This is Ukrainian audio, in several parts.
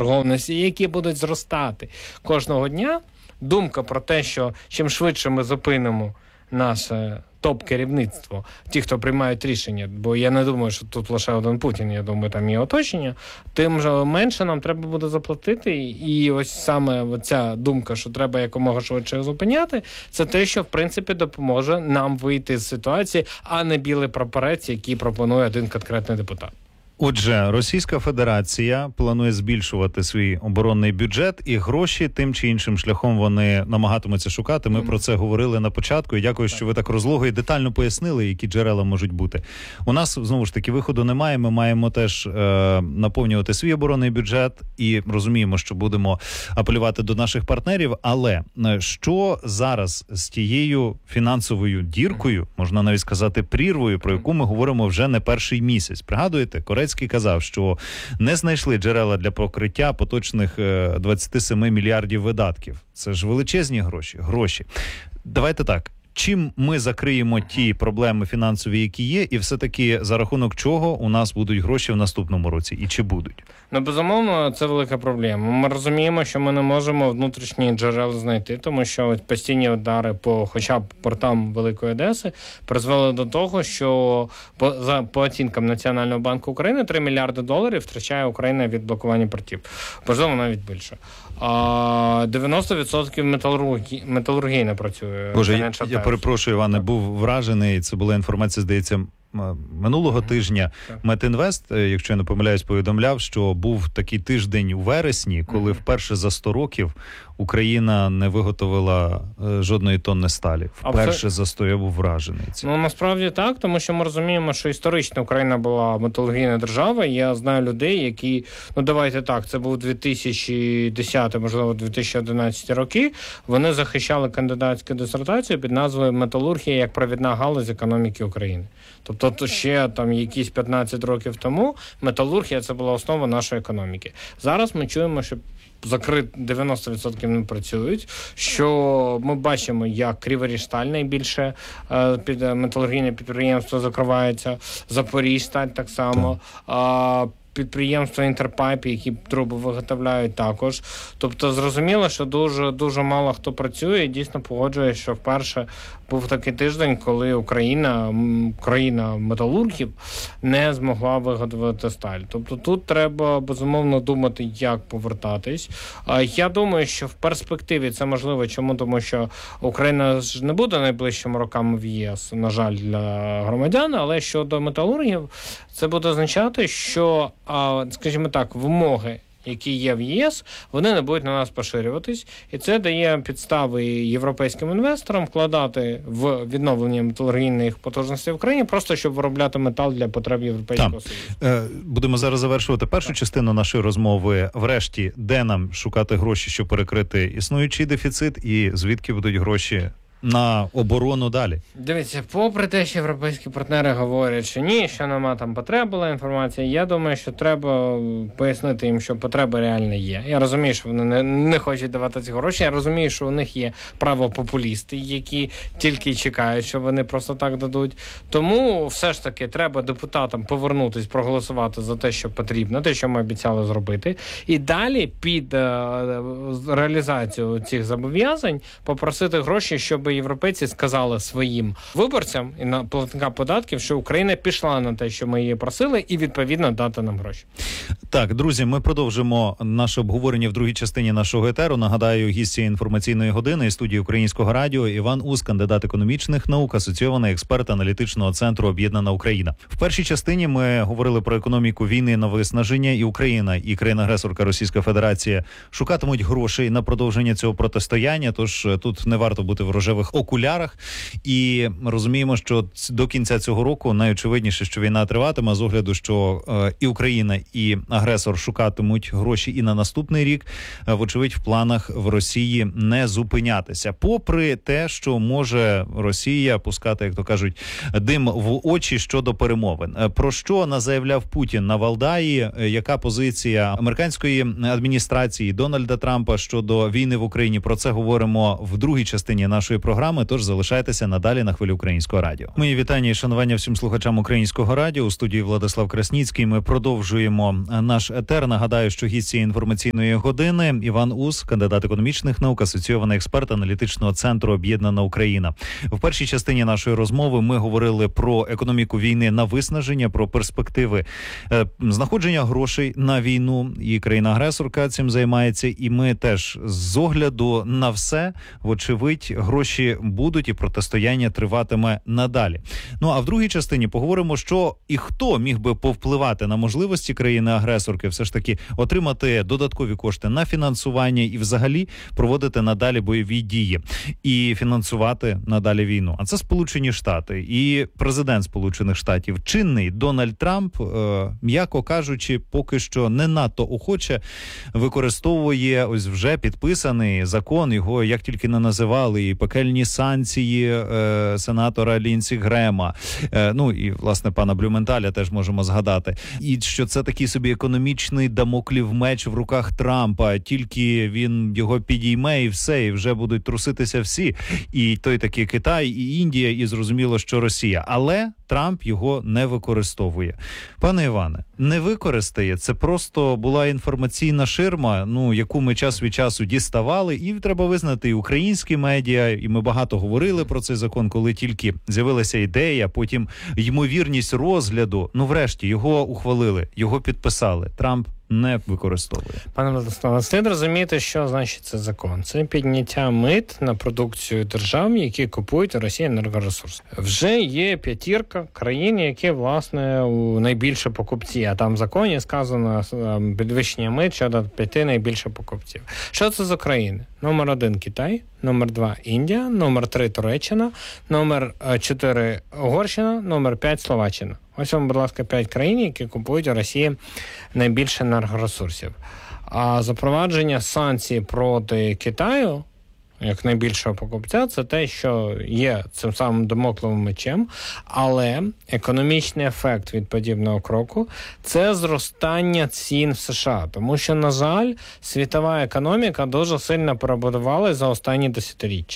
заборгованості, які будуть зростати кожного дня. Думка про те, що чим швидше ми зупинимо наше топ-керівництво, ті, хто приймають рішення, бо я не думаю, що тут лише один Путін, я думаю, там і оточення, тим же менше нам треба буде заплатити. І ось саме ця думка, що треба якомога швидше зупиняти, це те, що, в принципі, допоможе нам вийти з ситуації, а не білий прапорець, який пропонує один конкретний депутат. Отже, Російська Федерація планує збільшувати свій оборонний бюджет, і гроші тим чи іншим шляхом вони намагатимуться шукати. Ми про це говорили на початку, і дякую, що ви так розлого і детально пояснили, які джерела можуть бути. У нас, знову ж таки, виходу немає, ми маємо теж наповнювати свій оборонний бюджет, і розуміємо, що будемо апелювати до наших партнерів, але що зараз з тією фінансовою діркою, можна навіть сказати прірвою, про яку ми говоримо вже не перший місяць? Пригадуєте, Корецький казав, що не знайшли джерела для покриття поточних 27 мільярдів видатків. Це ж величезні гроші. Давайте так. Чим ми закриємо ті проблеми фінансові, які є, і все-таки за рахунок чого у нас будуть гроші в наступному році? І чи будуть? Безумовно, це велика проблема. Ми розуміємо, що ми не можемо внутрішні джерела знайти, тому що постійні удари по хоча б портам Великої Одеси призвели до того, що по оцінкам Національного банку України 3 мільярди доларів втрачає Україна від блокування портів. Можливо, навіть більше. 90% металургії не працює. Боже, я перепрошую, Іване, був вражений. Це була інформація, здається, минулого тижня. Метінвест, якщо я не помиляюсь, повідомляв, що був такий тиждень у вересні, коли вперше за 100 років Україна не виготовила жодної тонни сталі. Вперше за 100, я був вражений. Насправді так, тому що ми розуміємо, що історично Україна була металургійна держава. Я знаю людей, які, давайте так, це був 2010, можливо, 2011 роки. Вони захищали кандидатську дисертацію під назвою «Металургія як провідна галузь економіки України». Тобто ще там якісь 15 років тому металургія – це була основа нашої економіки. Зараз ми чуємо, що 90% не працюють, що ми бачимо, як Криворіжсталь найбільше металургійне підприємство закривається, Запоріжсталь так само, підприємства Інтерпайп, які труби виготовляють також. Тобто зрозуміло, що дуже мало хто працює, і дійсно погоджує, що вперше був такий тиждень, коли країна металургів не змогла виготовити сталь. Тобто тут треба, безумовно, думати, як повертатись. Я думаю, що в перспективі це можливо. Чому? Тому що Україна ж не буде найближчими роками в ЄС, на жаль, для громадян, але щодо металургів, це буде означати, що, скажімо так, вимоги, які є в ЄС, вони не будуть на нас поширюватись. І це дає підстави європейським інвесторам вкладати в відновлення металургійних потужностей в Україні, просто щоб виробляти метал для потреб Європейського Союзу. Будемо зараз завершувати першу частину нашої розмови. Врешті, де нам шукати гроші, щоб перекрити існуючий дефіцит, і звідки будуть гроші на оборону далі? Дивіться, попри те, що європейські партнери говорять, що ні, що нема там потреб була інформація, я думаю, що треба пояснити їм, що потреба реально є. Я розумію, що вони не хочуть давати ці гроші, я розумію, що у них є правопопулісти, які тільки чекають, що вони просто так дадуть. Тому все ж таки треба депутатам повернутись, проголосувати за те, що потрібно, те, що ми обіцяли зробити, і далі під реалізацію цих зобов'язань попросити гроші, щоб європейці сказали своїм виборцям і на платникам податків, що Україна пішла на те, що ми її просили, і відповідно дати нам гроші. Так, друзі, ми продовжимо наше обговорення в другій частині нашого етеру. Нагадаю, гість цієї інформаційної години із студії Українського радіо Іван Ус, кандидат економічних наук, асоційований експерт аналітичного центру «Об'єднана Україна». В першій частині ми говорили про економіку війни на виснаження, і Україна, і країна-агресорка Російська Федерація шукатимуть грошей на продовження цього протистояння, тож тут не варто бути в рожевих окулярах. І розуміємо, що до кінця цього року найочевидніше, що війна триватиме, з огляду, що і Україна, і агресор шукатимуть гроші і на наступний рік, вочевидь, в планах в Росії не зупинятися. Попри те, що може Росія пускати, як то кажуть, дим в очі щодо перемовин. Про що заявляв Путін на Валдаї? Яка позиція американської адміністрації Дональда Трампа щодо війни в Україні? Про це говоримо в другій частині нашої програми. програми, тож залишайтеся надалі на хвилі Українського радіо. Мої вітання і шанування всім слухачам Українського радіо. У студії Владислав Красніцький. Ми продовжуємо наш етер. Нагадаю, що гість цієї інформаційної години Іван Ус, кандидат економічних наук, асоційований експерт аналітичного центру «Об'єднана Україна». В першій частині нашої розмови ми говорили про економіку війни на виснаження, про перспективи знаходження грошей на війну. І країна-агресорка цим займається. І ми теж з огляду на все, вочевидь, гроші будуть і протистояння триватиме надалі. Ну, а в другій частині поговоримо, що і хто міг би повпливати на можливості країни-агресорки все ж таки отримати додаткові кошти на фінансування і взагалі проводити надалі бойові дії і фінансувати надалі війну. А це Сполучені Штати і президент Сполучених Штатів. Чинний Дональд Трамп, м'яко кажучи, поки що не надто охоче використовує ось вже підписаний закон, його як тільки не називали, і пекельні санкції сенатора Лінсі Грема, ну і, власне, пана Блюменталя теж можемо згадати. І що це такий собі економічний дамоклів меч в руках Трампа, тільки він його підійме і все, і вже будуть труситися всі. І той такий Китай, і Індія, і зрозуміло, що Росія. Але Трамп його не використовує. Пане Іване, не використає, це просто була інформаційна ширма, ну, яку ми час від часу діставали, і треба визнати, і українські медіа, і ми багато говорили про цей закон, коли тільки з'явилася ідея, потім ймовірність розгляду, ну, врешті, його ухвалили, його підписали. Трамп не використовує. Пане Владиславе, слід розуміти, що значить це закон. Це підняття мит на продукцію держав, які купують у Росії енергоресурси. Вже є 5 країн, які, власне, найбільше покупці, а там в законі сказано підвищення мит щодо 5 найбільше покупців. Що це за країни? Номер 1 – Китай, номер 2 – Індія, номер 3 – Туреччина, номер 4 – Угорщина, номер 5 – Словаччина. Ось вам, будь ласка, 5 країн, які купують у Росії найбільше енергоресурсів. А запровадження санкцій проти Китаю, як найбільшого покупця, це те, що є цим самим дамоклевим мечем, але економічний ефект від подібного кроку – це зростання цін в США. Тому що, на жаль, світова економіка дуже сильно перебудувалася за останні десятиріччя.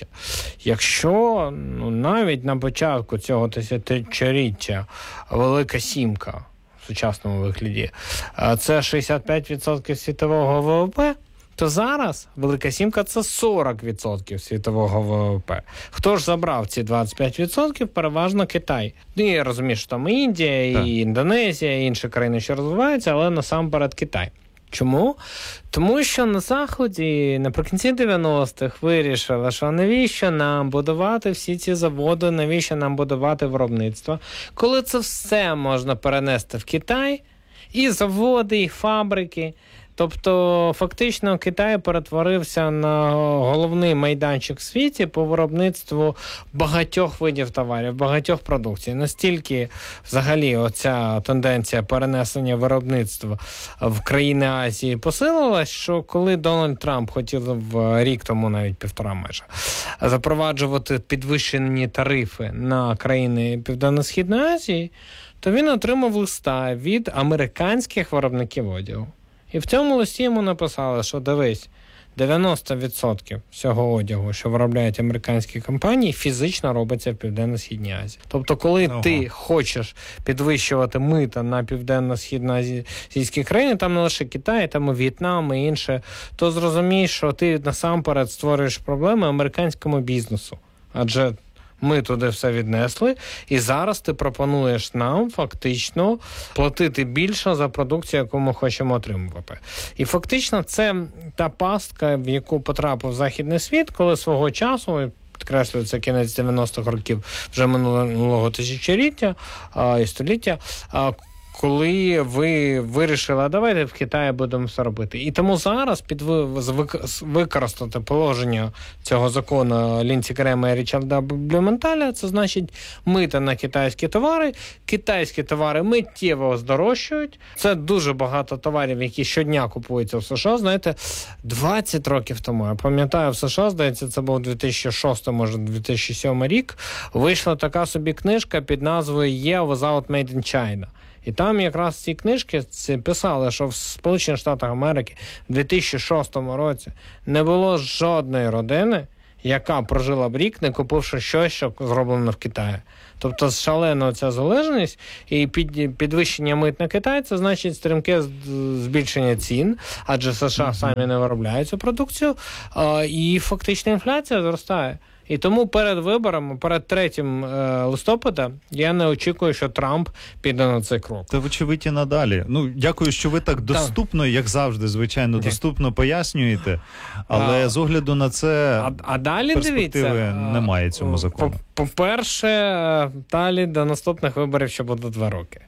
Якщо навіть на початку цього десятиріччя Велика Сімка в сучасному вигляді – це 65% світового ВВП, то зараз Велика Сімка – це 40% світового ВВП. Хто ж забрав ці 25%? Переважно Китай. Ну, я розумію, що там і Індія, і Індонезія, і інші країни, що розвиваються, але насамперед Китай. Чому? Тому що на Заході наприкінці 90-х вирішили, що навіщо нам будувати всі ці заводи, навіщо нам будувати виробництво, коли це все можна перенести в Китай, і заводи, і фабрики. Тобто, фактично, Китай перетворився на головний майданчик в світі по виробництву багатьох видів товарів, багатьох продукцій. Настільки, взагалі, оця тенденція перенесення виробництва в країни Азії посилилась, що коли Дональд Трамп хотів рік тому, навіть 1,5 майже, запроваджувати підвищені тарифи на країни Південно-Східної Азії, то він отримав листа від американських виробників одягу. І в цьому листі йому написали, що дивись, 90% всього одягу, що виробляють американські компанії, фізично робиться в Південно-Східній Азії. Тобто, коли ти хочеш підвищувати мита на південно-східноазійські країни, там не лише Китай, там і В'єтнам, і інше, то зрозумієш, що ти насамперед створюєш проблеми американському бізнесу. Адже ми туди все віднесли, і зараз ти пропонуєш нам фактично платити більше за продукцію, яку ми хочемо отримувати. І фактично це та пастка, в яку потрапив західний світ, коли свого часу, підкреслюю, це кінець 90-х років вже минулого тисячоліття і століття, коли ви вирішили, а давайте в Китаї будемо все робити. І тому зараз використати положення цього закону Лінсі Грема і Річарда Блюменталя, це значить мита на китайські товари миттєво здорожчують. Це дуже багато товарів, які щодня купуються в США. Знаєте, 20 років тому, я пам'ятаю, в США, здається, це був 2006, може 2007 рік, вийшла така собі книжка під назвою «Yeah without Made in China». І там якраз ці книжки писали, що в Сполучених Штатах Америки в 2006 році не було жодної родини, яка прожила б рік, не купивши щось, що зроблено в Китаї. Тобто шалена ця залежність і підвищення мит на Китай, це значить стрімке збільшення цін, адже США самі не виробляють цю продукцію, і фактична інфляція зростає. І тому перед виборами, перед 3 листопада, я не очікую, що Трамп піде на цей крок. Та вочевидь і надалі. Дякую, що ви так доступно, як завжди, звичайно, доступно пояснюєте. Але з огляду на це далі перспективи дивіться, немає цьому закону. По-перше, далі до наступних виборів ще буде 2 роки.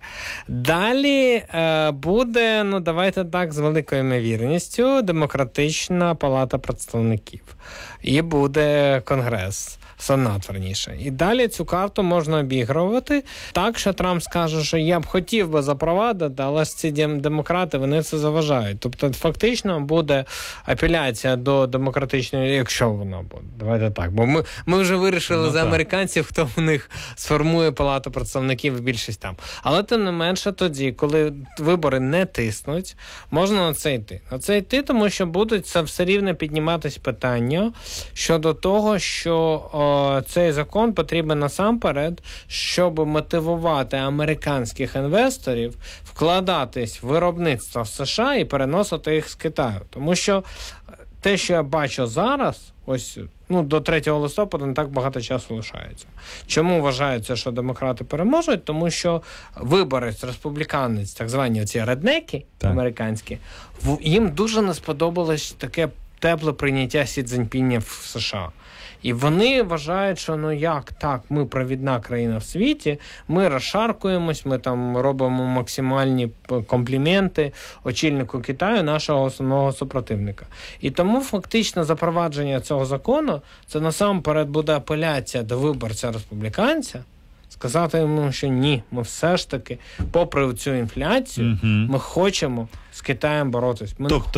Далі буде, давайте так, з великою ймовірністю, демократична палата представників. І буде Конгрес, Сенат, верніше. І далі цю карту можна обігрувати так, що Трамп скаже, що я б хотів би запровадити, але ж ці демократи, вони це заважають. Тобто, фактично, буде апеляція до демократичної, якщо вона буде. Давайте так. Бо ми вже вирішили за американців, хто в них сформує палату представників, більшість там. Але тим не менше тоді, коли вибори не тиснуть, можна на це йти. На це йти, тому що будуть все рівно підніматись питання щодо того, що цей закон потрібен насамперед, щоб мотивувати американських інвесторів вкладатись в виробництво в США і переносити їх з Китаю. Тому що те, що я бачу зараз, ось до 3 листопада не так багато часу лишається. Чому вважається, що демократи переможуть? Тому що виборець, республіканець, так звані оці реднеки американські, їм дуже не сподобалось таке тепле прийняття Сі Цзіньпіня в США. І вони вважають, що як так, ми провідна країна в світі, ми розшаркуємось, ми там робимо максимальні компліменти очільнику Китаю, нашого основного супротивника. І тому фактично запровадження цього закону, це насамперед буде апеляція до виборця-республіканця, сказати йому, що ні, ми все ж таки, попри цю інфляцію, ми хочемо з Китаєм боротись.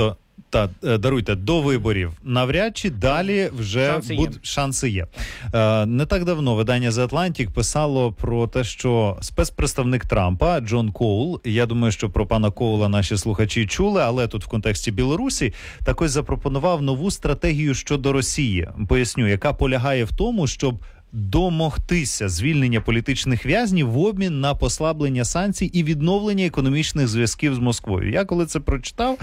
Даруйте, до виборів навряд чи далі вже шанси є. Не так давно видання The Atlantic писало про те, що спецпредставник Трампа Джон Коул, я думаю, що про пана Коула наші слухачі чули, але тут в контексті Білорусі, так ось запропонував нову стратегію щодо Росії. Поясню, яка полягає в тому, щоб домогтися звільнення політичних в'язнів в обмін на послаблення санкцій і відновлення економічних зв'язків з Москвою. Я коли це прочитав,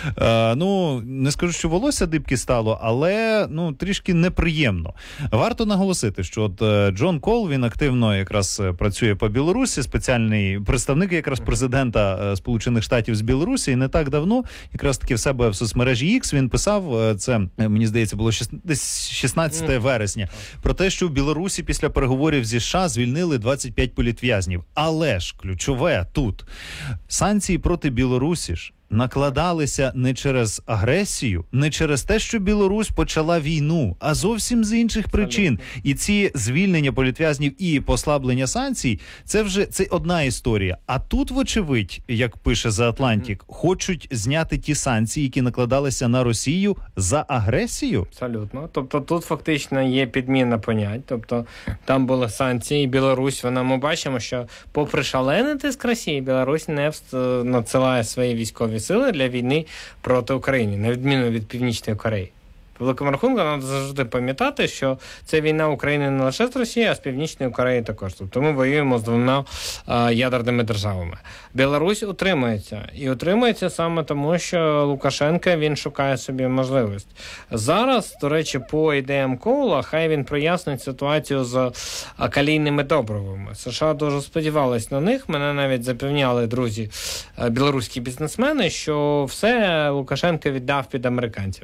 не скажу, що волосся дибки стало, але трішки неприємно. Варто наголосити, що Джон Кол, він активно якраз працює по Білорусі, спеціальний представник якраз президента Сполучених Штатів з Білорусі, і не так давно, якраз таки в себе в соцмережі X він писав, це, мені здається, було десь 16 вересня, про те, що в Білорусі після переговорів зі США звільнили 25 політв'язнів. Але ж ключове тут. Санкції проти Білорусі ж накладалися не через агресію, не через те, що Білорусь почала війну, а зовсім з інших причин. І ці звільнення політв'язнів і послаблення санкцій, це одна історія. А тут, вочевидь, як пише The Atlantic, хочуть зняти ті санкції, які накладалися на Росію за агресію? Абсолютно. Тобто тут фактично є підміна понять. Тобто там були санкції, Білорусь, ми бачимо, що попри шалений тиск Росії, Білорусь не надсилає свої військові сили для війни проти України, на відміну від Північної Кореї. По великому рахунку, треба завжди пам'ятати, що це війна України не лише з Росією, а з Північною Кореєю також. Тобто ми воюємо з 2 ядерними державами. Білорусь утримується. І утримується саме тому, що Лукашенко, він шукає собі можливість. Зараз, до речі, по ідеям Коула, хай він прояснить ситуацію з калійними добривами. США дуже сподівались на них. Мене навіть запевняли друзі, білоруські бізнесмени, що все Лукашенко віддав під американців.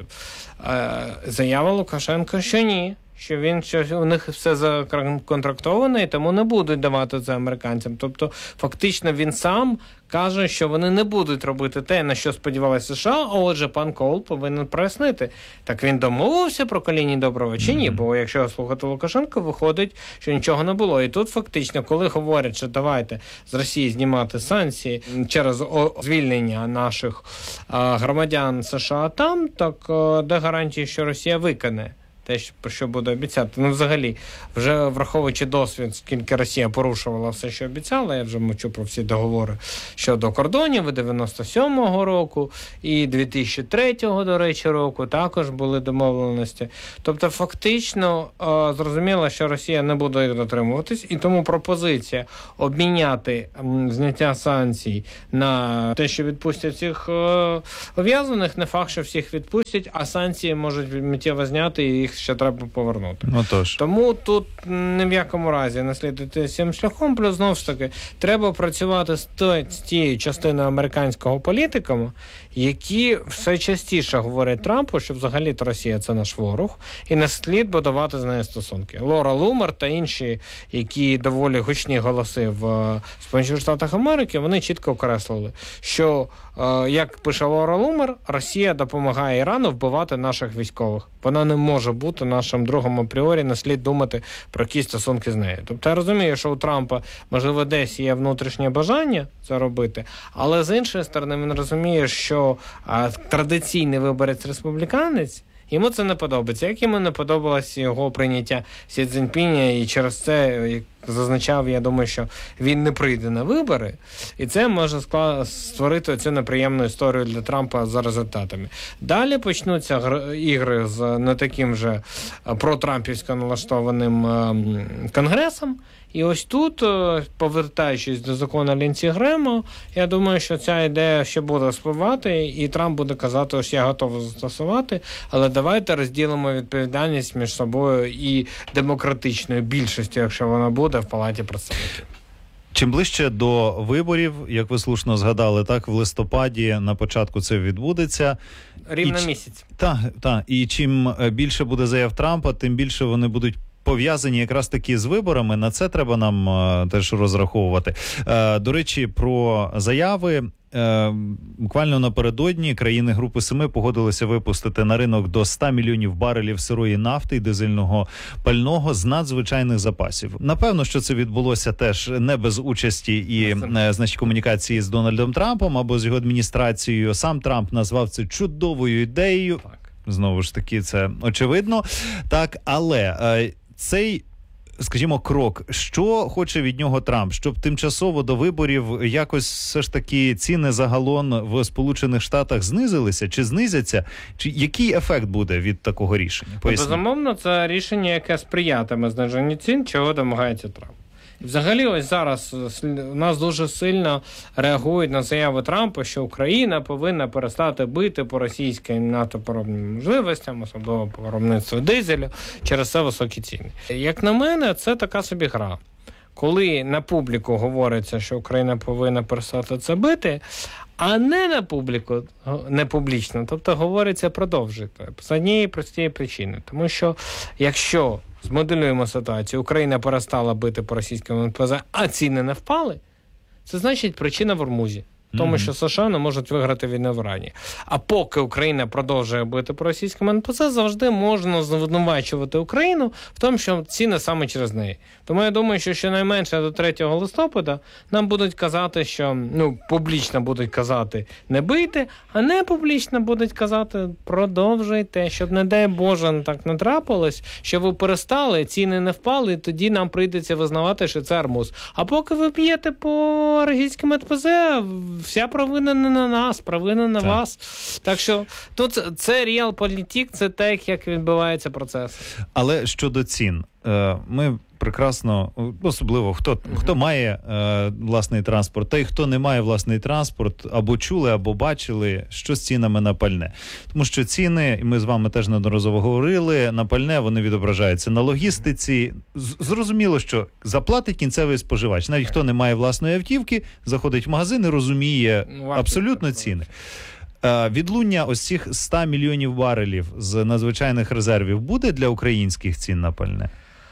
Заява Лукашенка, що ні, що у них все законтрактовано і тому не будуть давати це американцям. Тобто, фактично, він сам каже, що вони не будуть робити те, на що сподівалися США, а отже, пан Коул повинен прояснити. Так він домовився про калійні добрива чи ні? Бо якщо слухати Лукашенка, виходить, що нічого не було. І тут фактично, коли говорять, що давайте з Росії знімати санкції через звільнення наших громадян США там, так де гарантії, що Росія виконає те, про що буде обіцяти. Ну, взагалі, вже враховуючи досвід, скільки Росія порушувала все, що обіцяла, я вже мовчу про всі договори щодо кордонів 97-го року і 2003-го, до речі, року також були домовленості. Тобто, фактично, зрозуміло, що Росія не буде їх дотримуватись, і тому пропозиція обміняти зняття санкцій на те, що відпустять всіх ув'язнених, не факт, що всіх відпустять, а санкції можуть миттєво зняти, і їх ще треба повернути. Отож. Тому тут ні в якому разі не слід йти цим шляхом, плюс, знову ж таки, треба працювати з тією частиною американського політикуму, які все частіше говорять Трампу, що взагалі-то Росія – це наш ворог, і не слід будувати з нею стосунки. Лора Лумер та інші, які доволі гучні голоси в Сполучених Штатах Америки, вони чітко окреслили, що, як пише Лора Лумер, Росія допомагає Ірану вбивати наших військових. Вона не може бути нашим другом апріорі, не слід думати про якісь стосунки з нею. Тобто я розумію, що у Трампа, можливо, десь є внутрішнє бажання це робити, але з іншої сторони він розуміє, що традиційний виборець-республіканець, йому це не подобається. Як йому не подобалось його прийняття Сі Цзіньпіня, і через це, як зазначав, я думаю, що він не прийде на вибори, і це може створити цю неприємну історію для Трампа за результатами. Далі почнуться ігри з не таким же протрампівсько налаштованим Конгресом, і ось тут, повертаючись до закону Лінсі Грема, я думаю, що ця ідея ще буде спливати, і Трамп буде казати, ось я готовий застосувати, але давайте розділимо відповідальність між собою і демократичною більшістю, якщо вона буде, в Палаті представників. Чим ближче до виборів, як ви слушно згадали, так, в листопаді на початку це відбудеться. Рівно місяць. Так. І чим більше буде заяв Трампа, тим більше вони будуть пов'язані якраз таки з виборами. На це треба нам теж розраховувати. До речі, про заяви. Буквально напередодні країни Групи 7 погодилися випустити на ринок до 100 мільйонів барелів сирої нафти і дизельного пального з надзвичайних запасів. Напевно, що це відбулося теж не без участі і значить, комунікації з Дональдом Трампом або з його адміністрацією. Сам Трамп назвав це чудовою ідеєю. Знову ж таки, це очевидно. Так, але цей, скажімо, крок, що хоче від нього Трамп? Щоб тимчасово до виборів якось все ж таки ціни за галон в Сполучених Штатах знизилися чи знизяться? Чи який ефект буде від такого рішення? Безумовно, це рішення, яке сприятиме зниженню цін, чого домагається Трамп. І взагалі, ось зараз у нас дуже сильно реагують на заяви Трампа, що Україна повинна перестати бити по російським нафтопереробним можливостям, особливо по виробництву дизелю, через це високі ціни. Як на мене, це така собі гра. Коли на публіку говориться, що Україна повинна перестати це бити, а не на публіку, не публічно, тобто говориться продовжити. З однієї простої причини. Тому що якщо змоделюємо ситуацію, Україна перестала бити по російському НПЗ, а ціни не впали, це значить причина в Ормузі. Тому що США не можуть виграти війну в Ірані. А поки Україна продовжує бити по російському НПЗ, завжди можна звинувачувати Україну в тому, що ціни саме через неї. Тому я думаю, що щонайменше до 3 листопада нам будуть казати, що, публічно будуть казати не бийте, а не публічно будуть казати продовжуйте, щоб, не дай Боже, так не трапилось, що ви перестали, ціни не впали, і тоді нам прийдеться визнавати, що це Армуз. А поки ви б'єте по російському НПЗ, вся провина не на нас, провина на вас. Так що тут це реал-політик, це так, як відбувається процес. Але щодо цін, ми прекрасно, особливо хто має власний транспорт, та й хто не має власний транспорт, або чули, або бачили, що з цінами на пальне. Тому що ціни, і ми з вами теж неодноразово говорили, на пальне вони відображаються на логістиці. Зрозуміло, що заплатить кінцевий споживач. Навіть хто не має власної автівки, заходить в магазин і розуміє абсолютно ціни. Відлуння ось цих 100 мільйонів барелів з надзвичайних резервів буде для українських цін на пальне?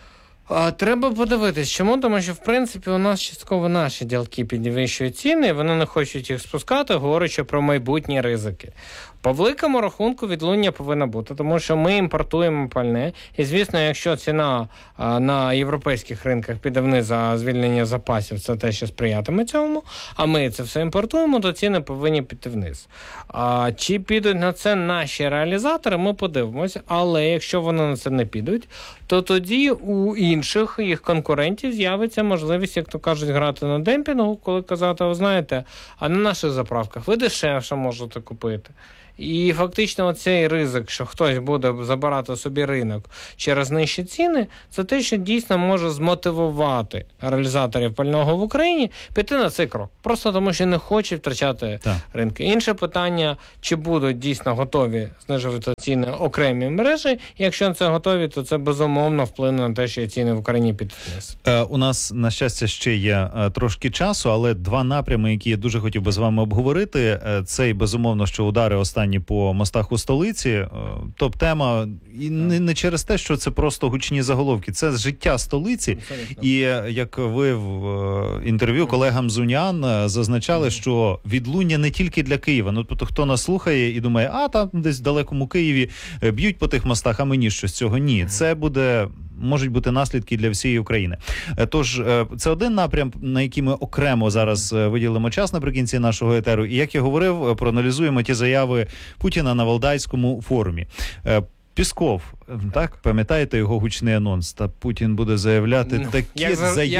Треба подивитись. Чому? Тому що, в принципі, у нас частково наші ділки підвищують ціни, вони не хочуть їх спускати, говорячи про майбутні ризики. По великому рахунку відлуння повинно бути, тому що ми імпортуємо пальне. І, звісно, якщо ціна на європейських ринках піде вниз за звільнення запасів, це те, що сприятиме цьому, а ми це все імпортуємо, то ціни повинні піти вниз. Чи підуть на це наші реалізатори, ми подивимося. Але якщо вони на це не підуть, то тоді у інших їх конкурентів з'явиться можливість, як то кажуть, грати на демпінгу, коли казати, ви знаєте, а на наших заправках ви дешевше можете купити. І фактично оцей ризик, що хтось буде забирати собі ринок через нижчі ціни, це те, що дійсно може змотивувати реалізаторів пального в Україні піти на цей крок. Просто тому, що не хочуть втрачати ринки. Інше питання, чи будуть дійсно готові знижувати ціни окремі мережі. Якщо це готові, то це безумовно вплине на те, що ціни в Україні підуть вниз. У нас, на щастя, ще є трошки часу, але два напрями, які я дуже хотів би з вами обговорити. Це, безумовно, що удари останні по мостах у столиці. Топ-тема і не через те, що це просто гучні заголовки. Це життя столиці. І як ви в інтерв'ю колегам з УНІАН зазначали, що відлуння не тільки для Києва. Ну, тобто, хто нас слухає і думає, там десь в далекому Києві б'ють по тих мостах, а мені що з цього? Ні. Це можуть бути наслідки для всієї України. Тож, це один напрям, на який ми окремо зараз виділимо час наприкінці нашого етеру. І, як я говорив, проаналізуємо ті заяви Путіна на Валдайському форумі. Пісков, так? Пам'ятаєте його гучний анонс? Та Путін буде заявляти такі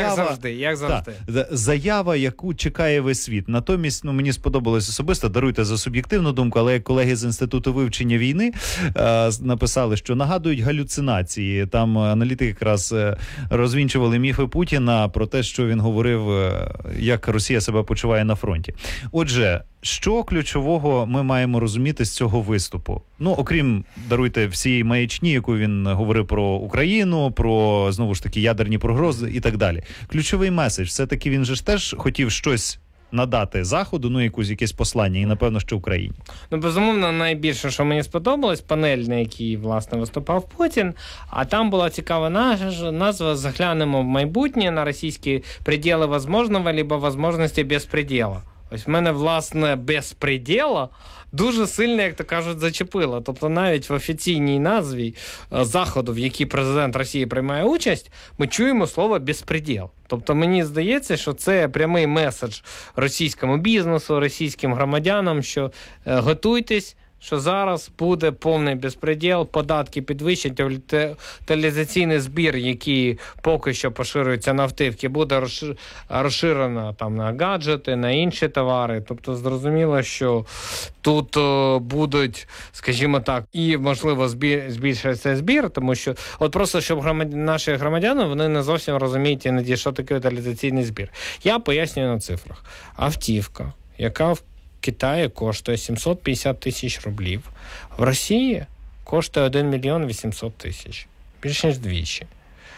як завжди. Заява, яку чекає весь світ. Натомість, мені сподобалось особисто, даруйте за суб'єктивну думку, але як колеги з Інституту вивчення війни написали, що нагадують галюцинації. Там аналітики якраз розвінчували міфи Путіна про те, що він говорив, як Росія себе почуває на фронті. Отже, що ключового ми маємо розуміти з цього виступу? Окрім, даруйте, всієї маячні, яку він говорив про Україну, про, знову ж таки, ядерні погрози і так далі. Ключовий меседж. Все-таки він же ж теж хотів щось надати Заходу, якесь послання, і, напевно, що Україні. Безумовно, найбільше, що мені сподобалось, панель, на якій, власне, виступав Путін, а там була цікава назва «Заглянемо в майбутнє на російські пределы возможного, либо возможності безпредела». Ось в мене, власне, безпреділа дуже сильно, як то кажуть, зачепило. Тобто навіть в офіційній назві заходу, в якій президент Росії приймає участь, ми чуємо слово «безпреділ». Тобто мені здається, що це прямий меседж російському бізнесу, російським громадянам, що готуйтесь, що зараз буде повний безпреділ, податки підвищать, утилізаційний збір, який поки що поширюється на автівки, буде розширено на гаджети, на інші товари. Тобто зрозуміло, що тут будуть, скажімо так, і, можливо, збільшиться збір, тому що просто, щоб наші громадяни, вони не зовсім розуміють іноді, що таке утилізаційний збір. Я пояснюю на цифрах. Автівка, яка в Китаї коштує 750 тисяч рублів. В Росії коштує 1 мільйон 800 тисяч. Більше ніж двічі.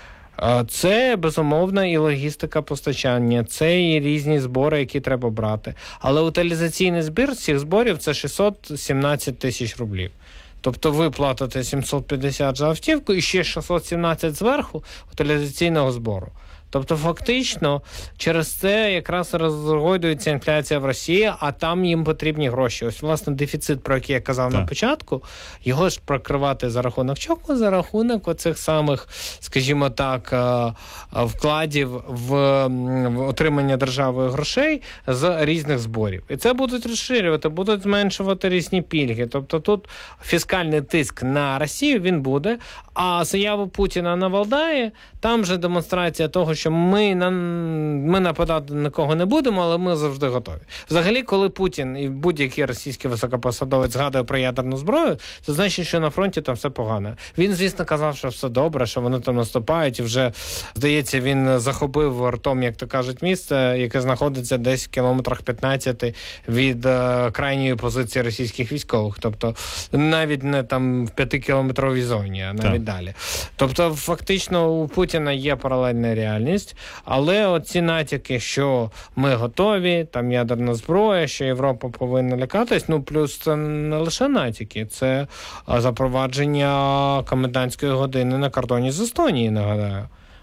Це, безумовно, і логістика постачання, це і різні збори, які треба брати. Але утилізаційний збір цих зборів – це 617 тисяч рублів. Тобто ви платите 750 за автівку і ще 617 зверху утилізаційного збору. Тобто, фактично, через це якраз розгойдується інфляція в Росії, а там їм потрібні гроші. Ось, власне, дефіцит, про який я казав на початку, його ж прокривати за рахунок чого? За рахунок оцих самих, скажімо так, вкладів в отримання державою грошей з різних зборів. І це будуть розширювати, будуть зменшувати різні пільги. Тобто тут фіскальний тиск на Росію, він буде, а заяву Путіна на Валдаї, там же демонстрація того, що ми нападати на кого не будемо, але ми завжди готові. Взагалі, коли Путін і будь-який російський високопосадовець згадує про ядерну зброю, це значить, що на фронті там все погано. Він, звісно, казав, що все добре, що вони там наступають, і вже, здається, він захопив ртом, як то кажуть, місце, яке знаходиться десь в кілометрах 15 від крайньої позиції російських військових. Тобто, навіть не там в 5-кілометровій зоні, а навіть далі. Тобто, фактично, у Путіна є паралельна реальність, але оці натяки, що ми готові, там ядерна зброя, що Європа повинна лякатись, плюс це не лише натяки, це запровадження комендантської години на кордоні з Естонії, нагадаю.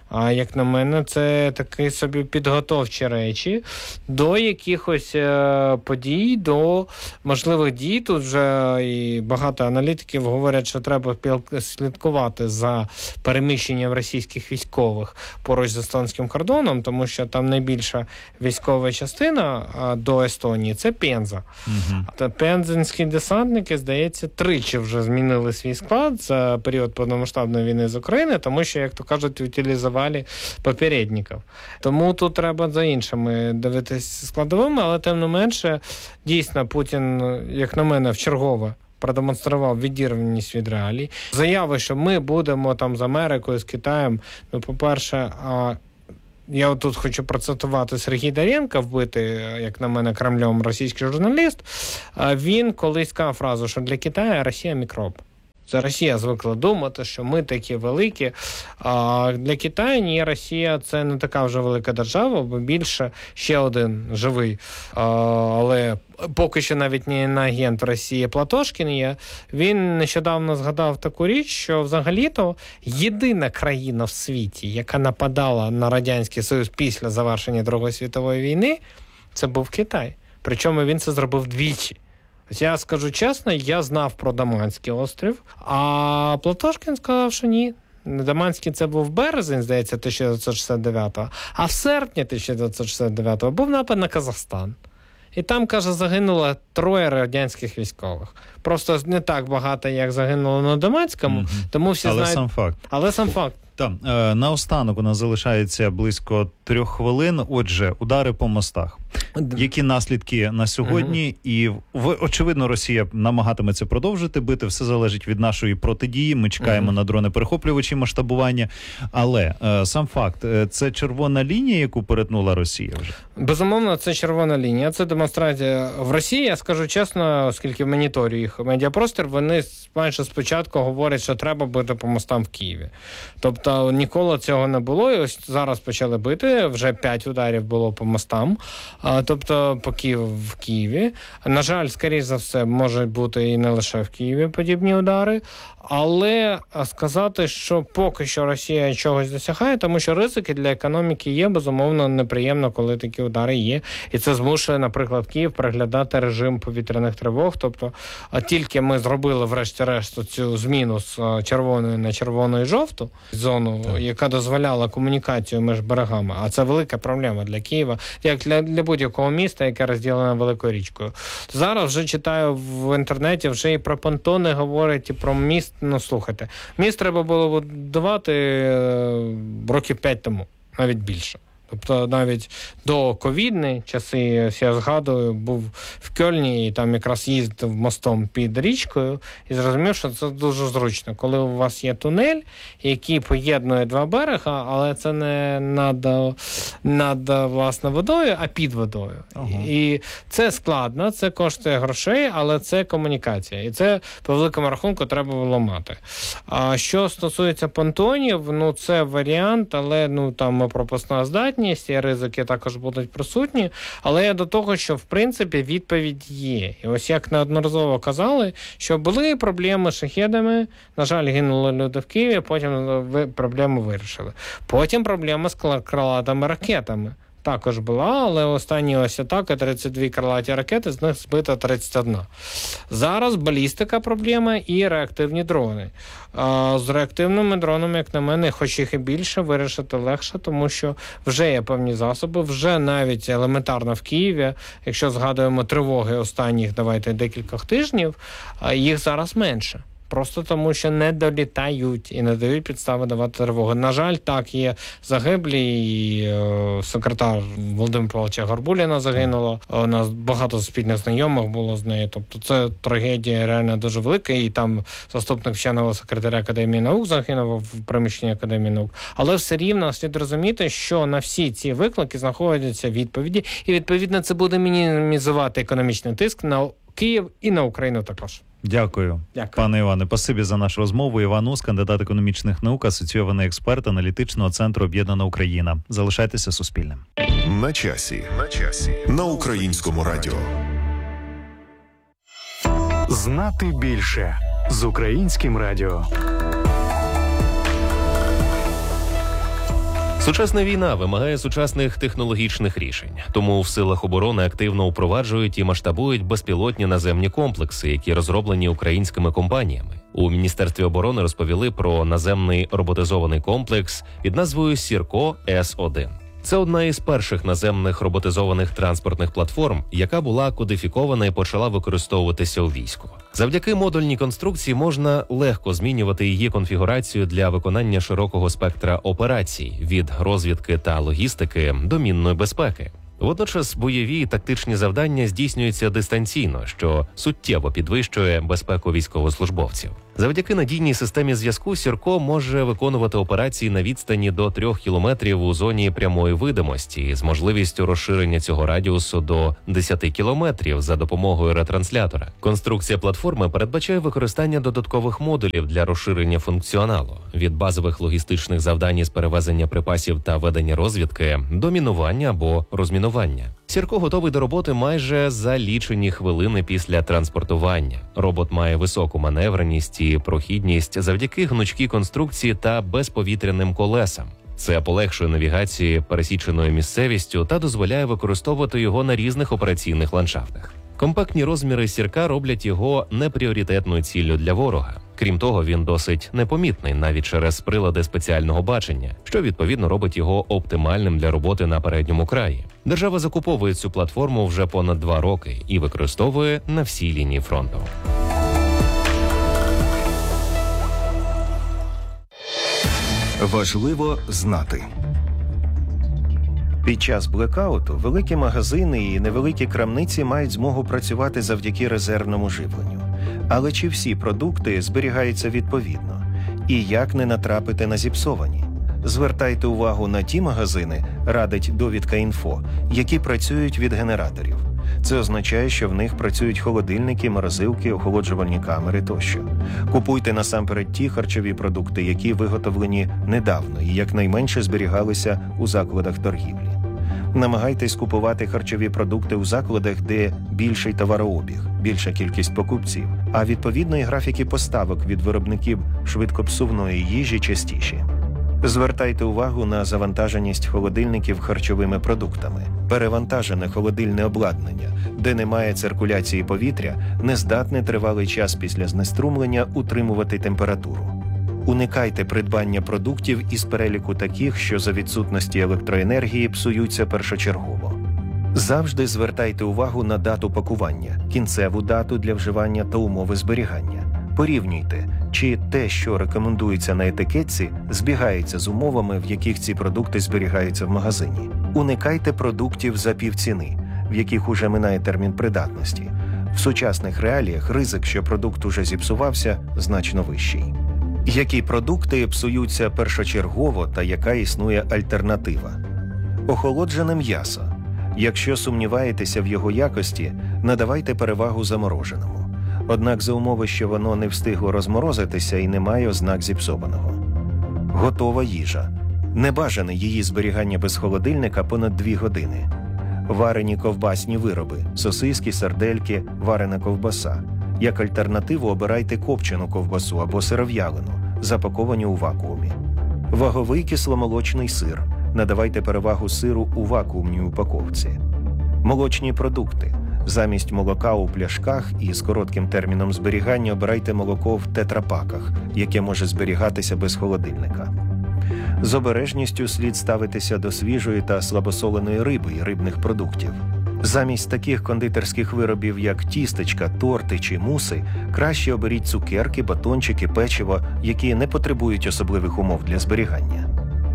А як на мене, це такі собі підготовчі речі до якихось подій, до можливих дій. Тут вже і багато аналітиків говорять, що треба слідкувати за переміщенням російських військових поруч з естонським кордоном, тому що там найбільша військова частина до Естонії – це Пенза. Та пензенські десантники, здається, тричі вже змінили свій склад за період повномасштабної війни з України, тому що, як то кажуть, утилізували попередників. Тому тут треба за іншими дивитися складовими, але тим не менше, дійсно, Путін, як на мене, вчергове продемонстрував відірваність від реалій. Заяви, що ми будемо там з Америкою, з Китаєм, ну, по-перше, я тут хочу процитувати Сергій Доренко, вбитий, як на мене, Кремлем російський журналіст. Він колись сказав фразу, що для Китаю Росія – мікроб. Це Росія звикла думати, що ми такі великі. А для Китаю ні, Росія – це не така вже велика держава, бо більше ще один живий, але поки що навіть не агент Росії Платошкін є. Він нещодавно згадав таку річ, що взагалі-то єдина країна в світі, яка нападала на Радянський Союз після завершення Другої світової війни, це був Китай. Причому він це зробив двічі. Я скажу чесно, я знав про Даманський острів, а Платошкін сказав, що ні. Даманський це був березень, здається, 1969-го, а в серпні 1969-го був напад на Казахстан. І там, каже, загинуло 3 радянських військових. Просто не так багато, як загинуло на Даманському, тому всі знають... Але сам факт. Там, наостанок у нас залишається близько 3 хвилин. Отже, удари по мостах. Які наслідки на сьогодні? І, очевидно, Росія намагатиметься продовжити бити. Все залежить від нашої протидії. Ми чекаємо на дрони-перехоплювачі масштабування. Але сам факт, це червона лінія, яку перетнула Росія вже? Безумовно, це червона лінія. Це демонстрація в Росії. Я скажу чесно, оскільки моніторю їх медіапростір, вони майже спочатку говорять, що треба бити по мостам в Києві. Тобто ніколи цього не було. І ось зараз почали бити. Вже 5 ударів було по мостам. Тобто по в Києві. На жаль, скоріш за все, можуть бути і не лише в Києві подібні удари. Але сказати, що поки що Росія чогось досягає, тому що ризики для економіки є, безумовно, неприємно, коли такі удари є. І це змушує, наприклад, Київ переглядати режим повітряних тривог. Тобто, тільки ми зробили, врешті-решт, цю зміну з червоної на червону і жовту зону, яка дозволяла комунікацію між берегами. А це велика проблема для Києва, як для будь-якого міста, яке розділене великою річкою. Зараз вже читаю в інтернеті, вже і про понтони говорять, і про міст. Ну, слухайте, міст треба було будувати років 5 тому, навіть більше. Тобто навіть до ковідні часи, я згадую, був в Кельні і там якраз їздив мостом під річкою і зрозумів, що це дуже зручно. Коли у вас є тунель, який поєднує 2 берега, але це не над власне водою, а під водою. І це складно, це коштує грошей, але це комунікація. І це по великому рахунку треба було мати. А що стосується понтонів, ну це варіант, але там пропускна здатність, і ризики також будуть присутні, але я до того, що в принципі відповідь є. І ось як неодноразово казали, що були проблеми з шахедами, на жаль, гинули люди в Києві, потім проблему вирішили. Потім проблема з крилатими ракетами також була, але останні ось атаки, 32 крилаті ракети, з них збито 31. Зараз балістика проблема і реактивні дрони. З реактивними дронами, як на мене, хоч їх і більше, вирішити легше, тому що вже є певні засоби, вже навіть елементарно в Києві, якщо згадуємо тривоги останніх, декількох тижнів, їх зараз менше. Просто тому, що не долітають і не дають підстави давати тривоги. На жаль, так, є загиблі, і секретар Володимира Павловича Горбуліна загинуло. У нас багато спільних знайомих було з нею. Тобто це трагедія реально дуже велика. І там заступник вченого секретаря Академії наук загинув в приміщенні Академії наук. Але все рівно слід розуміти, що на всі ці виклики знаходяться відповіді. І, відповідно, це буде мінімізувати економічний тиск на Київ і на Україну також. Дякую. Пане Іване, спасибі за нашу розмову. Іван Ус, кандидат економічних наук, асоційований експерт аналітичного центру «Об'єднана Україна». Залишайтеся Суспільним. На часі. На Українському радіо. Знати більше з Українським радіо. Сучасна війна вимагає сучасних технологічних рішень, тому в силах оборони активно впроваджують і масштабують безпілотні наземні комплекси, які розроблені українськими компаніями. У Міністерстві оборони розповіли про наземний роботизований комплекс під назвою «Сірко С-1». Це одна із перших наземних роботизованих транспортних платформ, яка була кодифікована і почала використовуватися у війську. Завдяки модульній конструкції можна легко змінювати її конфігурацію для виконання широкого спектра операцій – від розвідки та логістики до мінної безпеки. Водночас бойові і тактичні завдання здійснюються дистанційно, що суттєво підвищує безпеку військовослужбовців. Завдяки надійній системі зв'язку «Сірко» може виконувати операції на відстані до 3 кілометрів у зоні прямої видимості з можливістю розширення цього радіусу до 10 кілометрів за допомогою ретранслятора. Конструкція платформи передбачає використання додаткових модулів для розширення функціоналу – від базових логістичних завдань із перевезення припасів та ведення розвідки до мінування або розмінування. «Сірко» готовий до роботи майже за лічені хвилини після транспортування. Робот має високу маневреність і прохідність завдяки гнучкій конструкції та безповітряним колесам. Це полегшує навігацію пересіченою місцевістю та дозволяє використовувати його на різних операційних ландшафтах. Компактні розміри «Сірка» роблять його непріоритетною ціллю для ворога. Крім того, він досить непомітний навіть через прилади спеціального бачення, що відповідно робить його оптимальним для роботи на передньому краї. Держава закуповує цю платформу вже понад 2 роки і використовує на всій лінії фронту. Важливо знати. Під час блекауту великі магазини і невеликі крамниці мають змогу працювати завдяки резервному живленню. Але чи всі продукти зберігаються відповідно? І як не натрапити на зіпсовані? Звертайте увагу на ті магазини, радить довідка інфо, які працюють від генераторів. Це означає, що в них працюють холодильники, морозилки, охолоджувальні камери тощо. Купуйте насамперед ті харчові продукти, які виготовлені недавно і якнайменше зберігалися у закладах торгівлі. Намагайтесь купувати харчові продукти у закладах, де більший товарообіг, більша кількість покупців, а відповідно і графіки поставок від виробників швидкопсувної їжі частіші. Звертайте увагу на завантаженість холодильників харчовими продуктами. Перевантажене холодильне обладнання, де немає циркуляції повітря, не здатне тривалий час після знеструмлення утримувати температуру. Уникайте придбання продуктів із переліку таких, що за відсутності електроенергії псуються першочергово. Завжди звертайте увагу на дату пакування, кінцеву дату для вживання та умови зберігання. Порівнюйте, чи те, що рекомендується на етикетці, збігається з умовами, в яких ці продукти зберігаються в магазині. Уникайте продуктів за півціни, в яких уже минає термін придатності. В сучасних реаліях ризик, що продукт уже зіпсувався, значно вищий. Які продукти псуються першочергово та яка існує альтернатива? Охолоджене м'ясо. Якщо сумніваєтеся в його якості, надавайте перевагу замороженому. Однак за умови, що воно не встигло розморозитися і не має ознак зіпсованого. Готова їжа. Небажане її зберігання без холодильника понад 2 години. Варені ковбасні вироби, сосиски, сардельки, варена ковбаса. Як альтернативу обирайте копчену ковбасу або сиров'ялену, запаковані у вакуумі. Ваговий кисломолочний сир. Надавайте перевагу сиру у вакуумній упаковці. Молочні продукти. Замість молока у пляшках і з коротким терміном зберігання обирайте молоко в тетрапаках, яке може зберігатися без холодильника. З обережністю слід ставитися до свіжої та слабосоленої риби і рибних продуктів. Замість таких кондитерських виробів, як тістечка, торти чи муси, краще оберіть цукерки, батончики, печиво, які не потребують особливих умов для зберігання.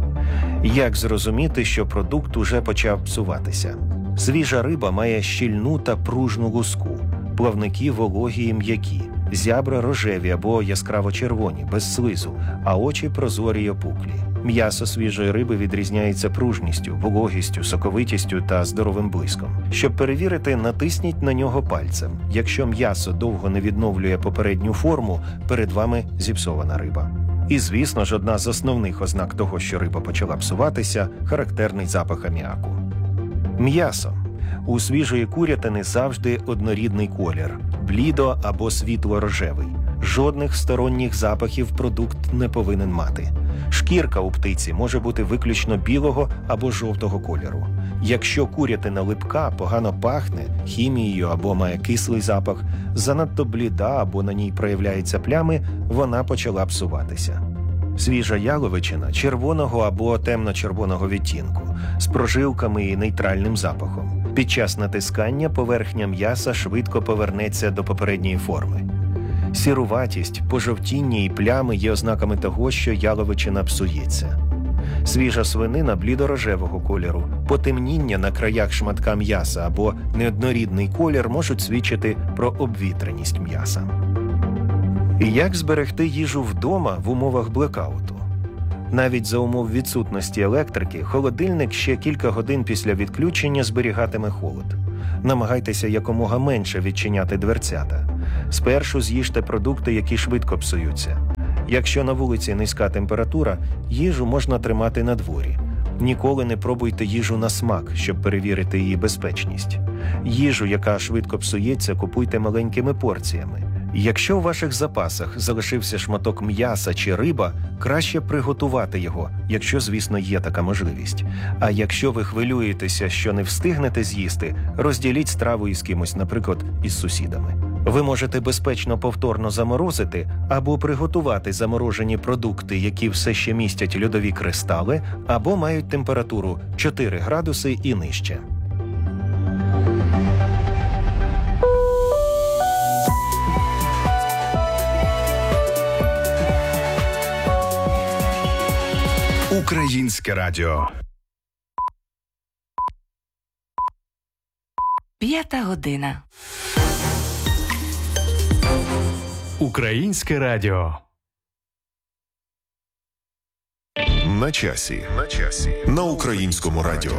Як зрозуміти, що продукт уже почав псуватися? Свіжа риба має щільну та пружну луску, плавники вологі і м'які, зябра рожеві або яскраво-червоні, без слизу, а очі прозорі й опуклі. М'ясо свіжої риби відрізняється пружністю, вологістю, соковитістю та здоровим блиском. Щоб перевірити, натисніть на нього пальцем. Якщо м'ясо довго не відновлює попередню форму, перед вами зіпсована риба. І, звісно ж, одна з основних ознак того, що риба почала псуватися – характерний запах аміаку. М'ясо. У свіжої курятини завжди однорідний колір – блідо- або світло-рожевий. Жодних сторонніх запахів продукт не повинен мати. Шкірка у птиці може бути виключно білого або жовтого кольору. Якщо курятина липка, погано пахне хімією або має кислий запах, занадто бліда або на ній проявляються плями, вона почала псуватися. Свіжа яловичина червоного або темно-червоного відтінку, з прожилками і нейтральним запахом. Під час натискання поверхня м'яса швидко повернеться до попередньої форми. Сіруватість, пожовтіння і плями є ознаками того, що яловичина псується. Свіжа свинина блідорожевого кольору, потемніння на краях шматка м'яса або неоднорідний колір можуть свідчити про обвітреність м'яса. І як зберегти їжу вдома в умовах блекауту? Навіть за умов відсутності електрики, холодильник ще кілька годин після відключення зберігатиме холод. Намагайтеся якомога менше відчиняти дверцята. Спершу з'їжте продукти, які швидко псуються. Якщо на вулиці низька температура, їжу можна тримати на дворі. Ніколи не пробуйте їжу на смак, щоб перевірити її безпечність. Їжу, яка швидко псується, купуйте маленькими порціями. Якщо у ваших запасах залишився шматок м'яса чи риба, краще приготувати його, якщо, звісно, є така можливість. А якщо ви хвилюєтеся, що не встигнете з'їсти, розділіть страву із кимось, наприклад, із сусідами. Ви можете безпечно повторно заморозити або приготувати заморожені продукти, які все ще містять льодові кристали, або мають температуру 4 градуси і нижче. Українське радіо. 5 година. Українське радіо. На часі. На Українському радіо.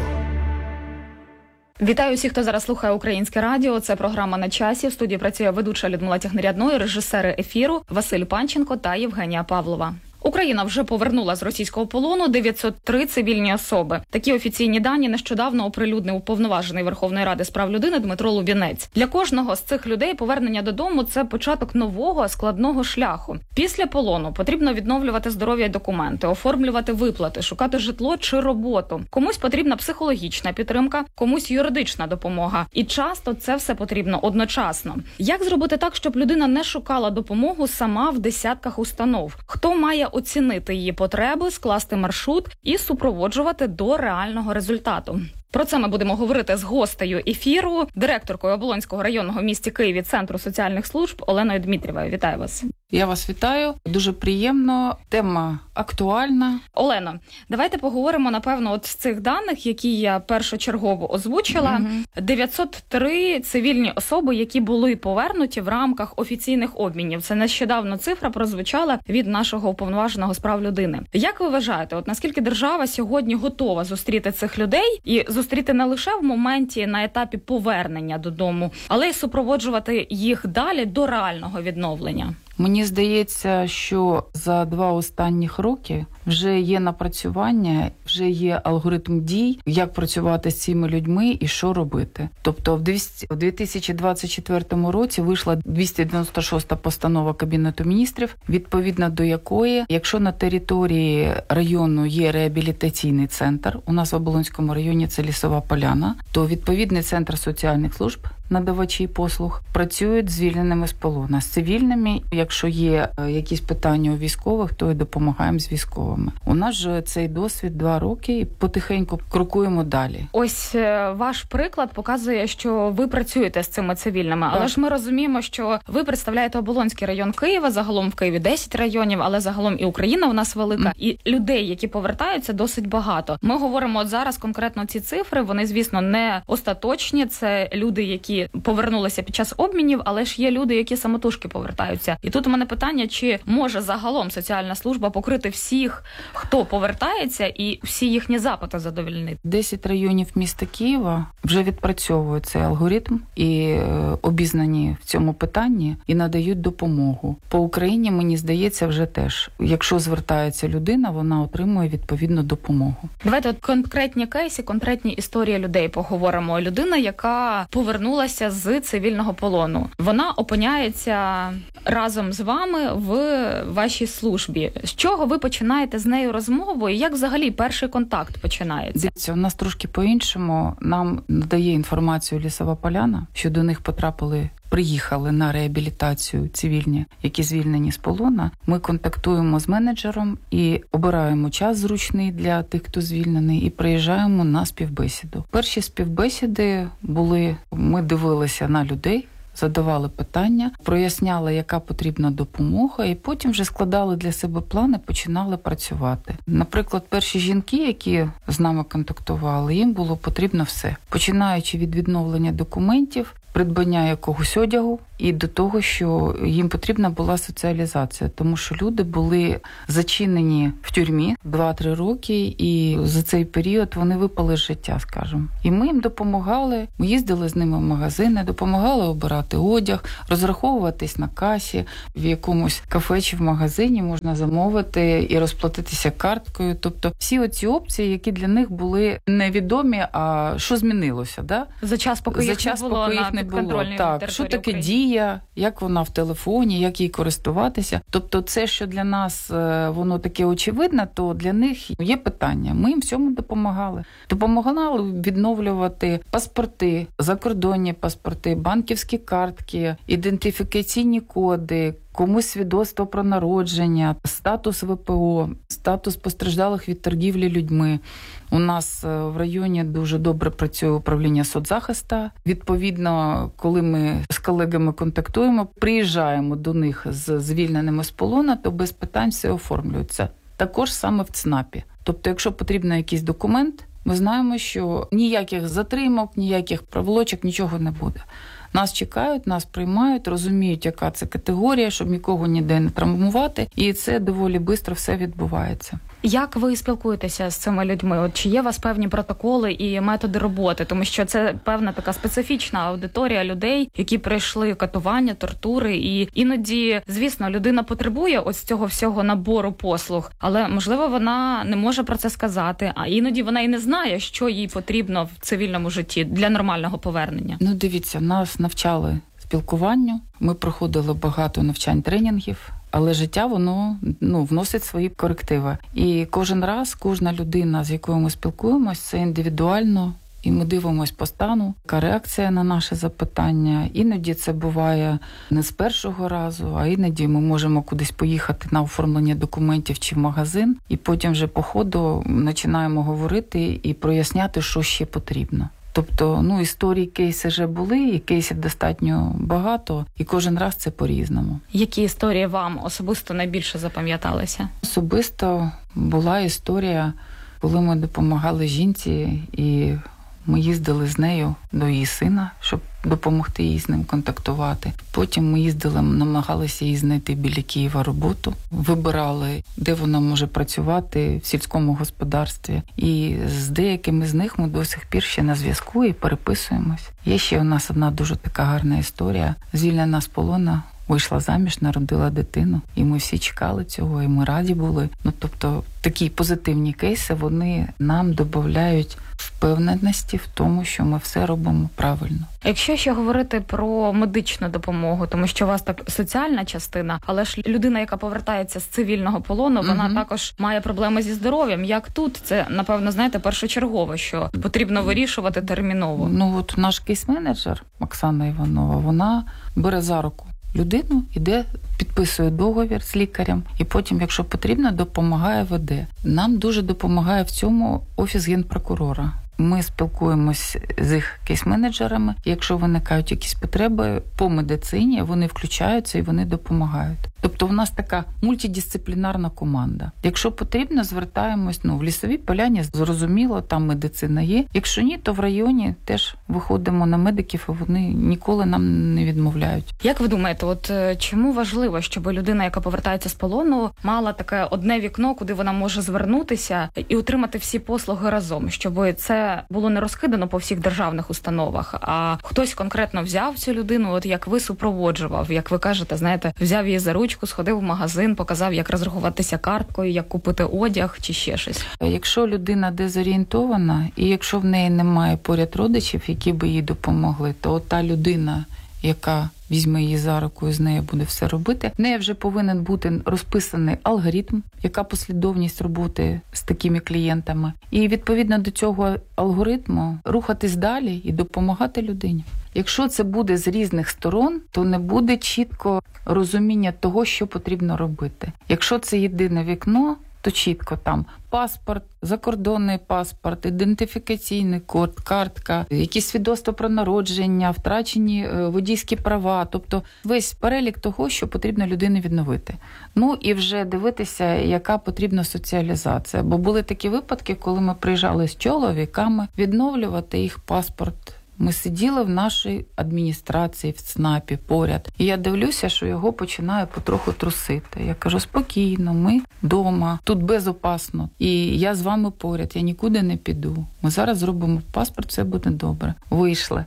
Вітаю всіх, хто зараз слухає Українське радіо. Це програма «На часі». В студії працює ведуча Людмила Тягнерядної, режисери ефіру Василь Панченко та Євгенія Павлова. Україна вже повернула з російського полону 903 цивільні особи. Такі офіційні дані нещодавно оприлюднив уповноважений Верховної Ради з прав людини Дмитро Лубінець. Для кожного з цих людей повернення додому – це початок нового складного шляху. Після полону потрібно відновлювати здоров'я й документи, оформлювати виплати, шукати житло чи роботу. Комусь потрібна психологічна підтримка, комусь юридична допомога. І часто це все потрібно одночасно. Як зробити так, щоб людина не шукала допомогу сама в десятках установ? Хто має оцінити її потреби, скласти маршрут і супроводжувати до реального результату? Про це ми будемо говорити з гостею ефіру, директоркою Оболонського районного в місті Києві Центру соціальних служб Оленою Дмитрівою. Вітаю вас. Я вас вітаю. Дуже приємно. Тема актуальна. Олено, давайте поговоримо, напевно, от з цих даних, які я першочергово озвучила. 903 цивільні особи, які були повернуті в рамках офіційних обмінів. Це нещодавно цифра прозвучала від нашого уповноваженого з прав людини. Як ви вважаєте, от наскільки держава сьогодні готова зустріти цих людей і зустріти не лише в моменті на етапі повернення додому, але й супроводжувати їх далі до реального відновлення? Мені здається, що за 2 останніх роки вже є напрацювання, вже є алгоритм дій, як працювати з цими людьми і що робити. Тобто в 2024 році вийшла 296-та постанова Кабінету міністрів, відповідно до якої, якщо на території району є реабілітаційний центр, у нас в Оболонському районі це Лісова Поляна, то відповідний центр соціальних служб, надавачі послуг, працюють з звільненими з полону. З цивільними, якщо є якісь питання у військових, то і допомагаємо з військовими. У нас же цей досвід 2 роки і потихеньку крокуємо далі. Ось ваш приклад показує, що ви працюєте з цими цивільними, але ж ми розуміємо, що ви представляєте Оболонський район Києва, загалом в Києві 10 районів, але загалом і Україна у нас велика, і людей, які повертаються, досить багато. Ми говоримо от зараз конкретно ці цифри, вони, звісно, не остаточні, це люди, які повернулися під час обмінів, але ж є люди, які самотужки повертаються. І тут у мене питання, чи може загалом соціальна служба покрити всіх, хто повертається, і всі їхні запити задовольнити? 10 районів міста Києва вже відпрацьовують цей алгоритм і обізнані в цьому питанні і надають допомогу. По Україні, мені здається, вже теж. Якщо звертається людина, вона отримує відповідну допомогу. Давайте от конкретні кейси, конкретні історії людей поговоримо. Людина, яка повернулася повернулася з цивільного полону. Вона опиняється разом з вами в вашій службі. З чого ви починаєте з нею розмову і як взагалі перший контакт починається? Дивіться, у нас трошки по-іншому. Нам надає інформацію Лісова Поляна, що до них приїхали на реабілітацію цивільні, які звільнені з полона. Ми контактуємо з менеджером і обираємо час зручний для тих, хто звільнений, і приїжджаємо на співбесіду. Перші співбесіди були, ми дивилися на людей, задавали питання, проясняли, яка потрібна допомога, і потім вже складали для себе плани, починали працювати. Наприклад, перші жінки, які з нами контактували, їм було потрібно все. Починаючи від відновлення документів, придбання якогось одягу і до того, що їм потрібна була соціалізація, тому що люди були зачинені в тюрмі 2-3 роки, і за цей період вони випали з життя, скажімо. І ми їм допомагали, ми їздили з ними в магазини, допомагали обирати одяг, розраховуватись на касі, в якомусь кафе чи в магазині можна замовити і розплатитися карткою. Тобто всі оці опції, які для них були невідомі, а що змінилося, да? За час, поки їх не було на підконтрольній так, що таке України. дія, як вона в телефоні, як їй користуватися. Тобто це, що для нас воно таке очевидне, то для них є питання. Ми їм всьому допомагали. Допомагали відновлювати паспорти, закордонні паспорти, банківські картки, ідентифікаційні коди, комусь свідоцтво про народження, статус ВПО, статус постраждалих від торгівлі людьми. У нас в районі дуже добре працює управління соцзахисту. Відповідно, коли ми з колегами контактуємо, приїжджаємо до них з звільненими з полону, то без питань все оформлюється. Також саме в ЦНАПі. Тобто, якщо потрібен якийсь документ, ми знаємо, що ніяких затримок, ніяких проволочок, нічого не буде. Нас чекають, нас приймають, розуміють, яка це категорія, щоб нікого ніде не травмувати. І це доволі швидко все відбувається. Як ви спілкуєтеся з цими людьми? От чи є у вас певні протоколи і методи роботи? Тому що це певна така специфічна аудиторія людей, які пройшли катування, тортури. І іноді, звісно, людина потребує ось цього всього набору послуг, але, можливо, вона не може про це сказати, а іноді вона і не знає, що їй потрібно в цивільному житті для нормального повернення. Ну, дивіться, нас навчали спілкуванню, ми проходили багато навчань, тренінгів, але життя, воно вносить свої корективи. І кожен раз, кожна людина, з якою ми спілкуємось, це індивідуально, і ми дивимось по стану, яка реакція на наше запитання. Іноді це буває не з першого разу, а іноді ми можемо кудись поїхати на оформлення документів чи в магазин, і потім вже по ходу починаємо говорити і проясняти, що ще потрібно. Тобто, історії, кейси вже були, і кейсів достатньо багато, і кожен раз це по-різному. Які історії вам особисто найбільше запам'яталися? Особисто була історія, коли ми допомагали жінці, і ми їздили з нею до її сина, щоб допомогти їй з ним контактувати. Потім ми їздили, намагалися їй знайти біля Києва роботу, вибирали, де вона може працювати в сільському господарстві. І з деякими з них ми до сих пір ще на зв'язку і переписуємось. Є ще у нас одна дуже така гарна історія. Звільнена з полону, вийшла заміж, народила дитину, і ми всі чекали цього, і ми раді були. Тобто такі позитивні кейси, вони нам додають впевненості в тому, що ми все робимо правильно. Якщо ще говорити про медичну допомогу, тому що у вас так соціальна частина, але ж людина, яка повертається з цивільного полону, вона також має проблеми зі здоров'ям. Як тут? Це, напевно, знаєте, першочергово, що потрібно вирішувати терміново. От наш кейс-менеджер Оксана Іванова, вона бере за руку людину, іде, підписує договір з лікарем, і потім, якщо потрібно, допомагає, веде. Нам дуже допомагає в цьому Офіс Генпрокурора. Ми спілкуємось з їх кейс-менеджерами. Якщо виникають якісь потреби по медицині, вони включаються і вони допомагають. Тобто у нас така мультидисциплінарна команда. Якщо потрібно, звертаємось, в Лісовій Поляні, зрозуміло, там медицина є. Якщо ні, то в районі теж виходимо на медиків, і вони ніколи нам не відмовляють. Як ви думаєте, чому важливо, щоб людина, яка повертається з полону, мала таке одне вікно, куди вона може звернутися і отримати всі послуги разом, щоб це було не розкидано по всіх державних установах, а хтось конкретно взяв цю людину, як ви супроводжував, як ви кажете, знаєте, взяв її за ручку, ручку, сходив в магазин, показав, як розрахуватися карткою, як купити одяг чи ще щось. Якщо людина дезорієнтована, і якщо в неї немає поряд родичів, які би їй допомогли, то та людина, яка візьме її за руку і з нею буде все робити, в неї вже повинен бути розписаний алгоритм, яка послідовність роботи з такими клієнтами. І відповідно до цього алгоритму рухатись далі і допомагати людині. Якщо це буде з різних сторон, то не буде чітко розуміння того, що потрібно робити. Якщо це єдине вікно, то чітко там паспорт, закордонний паспорт, ідентифікаційний код, картка, якісь свідоцтва про народження, втрачені водійські права, тобто весь перелік того, що потрібно людині відновити. Ну і вже дивитися, яка потрібна соціалізація. Бо були такі випадки, коли ми приїжджали з чоловіками відновлювати їх паспорт. Ми сиділи в нашій адміністрації, в ЦНАПі поряд. І я дивлюся, що його починає потроху трусити. Я кажу, спокійно, ми вдома, тут безопасно. І я з вами поряд, я нікуди не піду. Ми зараз зробимо паспорт, все буде добре. Вийшли.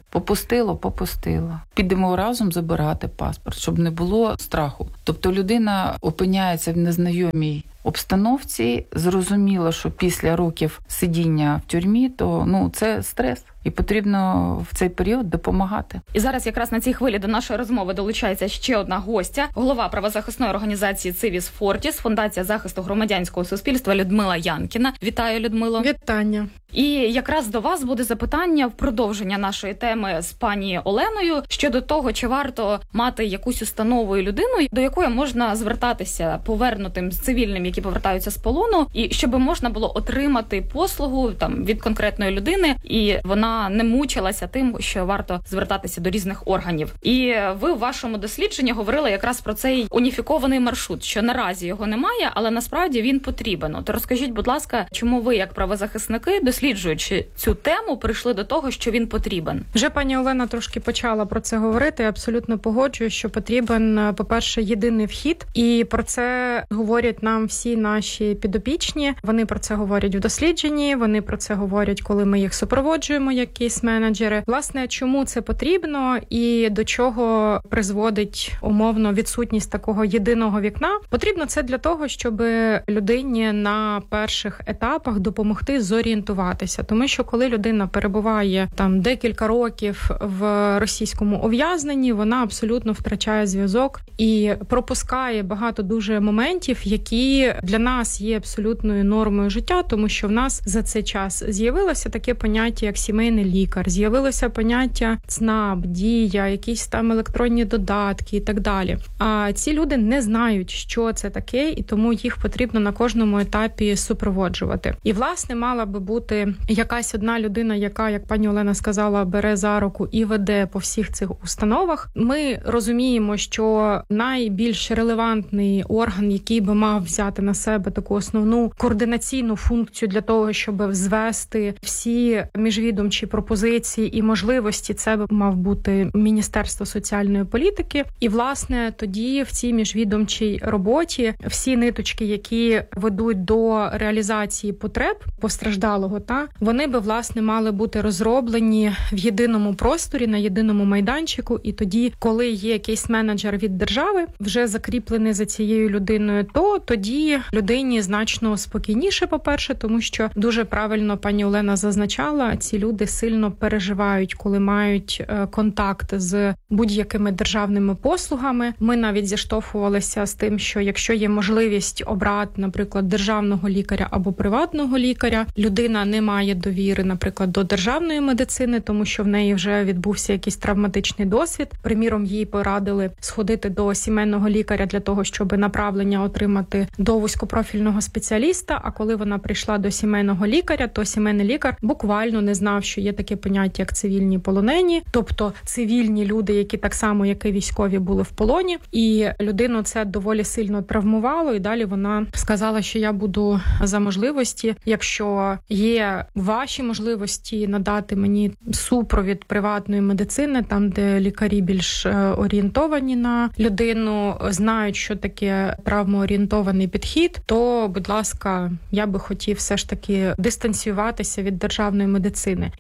Попустило. Підемо разом забирати паспорт, щоб не було страху. Тобто людина опиняється в незнайомій обстановці, зрозуміло, що після років сидіння в тюрмі, то це стрес. І потрібно в цей період допомагати. І зараз якраз на цій хвилі до нашої розмови долучається ще одна гостя, голова правозахисної організації «Цивіс Фортіс», Фундація захисту громадянського суспільства Людмила Янкіна. Вітаю, Людмило. Вітання. І якраз до вас буде запитання в продовження нашої теми з пані Оленою щодо того, чи варто мати якусь установу і людину, до якої можна звертатися повернутим з цивільним, які повертаються з полону, і щоб можна було отримати послугу від конкретної людини, і вона не мучилася тим, що варто звертатися до різних органів. І ви в вашому дослідженні говорили якраз про цей уніфікований маршрут, що наразі його немає, але насправді він потрібен. То розкажіть, будь ласка, чому ви, як правозахисники, досліджуючи цю тему, прийшли до того, що він потрібен? Вже пані Олена трошки почала про це говорити. Я абсолютно погоджуюсь, що потрібен, по-перше, єдиний вхід. І про це говорять нам всі наші підопічні. Вони про це говорять в дослідженні, вони про це говорять, коли ми їх супроводжуємо як кейс-менеджери. Власне, чому це потрібно і до чого призводить умовно відсутність такого єдиного вікна? Потрібно це для того, щоб людині на перших етапах допомогти зорієнтуватися. Тому що коли людина перебуває декілька років в російському ув'язненні, вона абсолютно втрачає зв'язок і пропускає багато дуже моментів, які для нас є абсолютною нормою життя, тому що в нас за цей час з'явилося таке поняття, як сімейний лікар, з'явилося поняття ЦНАП, Дія, якісь електронні додатки і так далі. А ці люди не знають, що це таке, і тому їх потрібно на кожному етапі супроводжувати. І, власне, мала би бути якась одна людина, яка, як пані Олена сказала, бере за руку і веде по всіх цих установах. Ми розуміємо, що найбільш релевантний орган, який би мав взяти на себе таку основну координаційну функцію для того, щоб звести всі міжвідомчі пропозиції і можливості, це б мав бути Міністерство соціальної політики. І, власне, тоді в цій міжвідомчій роботі всі ниточки, які ведуть до реалізації потреб постраждалого, вони би, власне, мали бути розроблені в єдиному просторі, на єдиному майданчику. І тоді, коли є кейс-менеджер від держави, вже закріплений за цією людиною, то тоді людині значно спокійніше, по-перше, тому що дуже правильно пані Олена зазначала, ці люди сильно переживають, коли мають контакт з будь-якими державними послугами. Ми навіть зіштовхувалися з тим, що якщо є можливість обрати, наприклад, державного лікаря або приватного лікаря, людина не має довіри, наприклад, до державної медицини, тому що в неї вже відбувся якийсь травматичний досвід. Приміром, їй порадили сходити до сімейного лікаря для того, щоб направлення отримати до вузькопрофільного спеціаліста, а коли вона прийшла до сімейного лікаря, то сімейний лікар буквально не знав, що є таке поняття, як цивільні полонені, тобто цивільні люди, які так само, як і військові, були в полоні, і людину це доволі сильно травмувало, і далі вона сказала, що я буду за можливості, якщо є ваші можливості надати мені супровід приватної медицини, там, де лікарі більш орієнтовані на людину, знають, що таке травмоорієнтований підхід, то, будь ласка, я би хотів все ж таки дистанціюватися від державної медицини.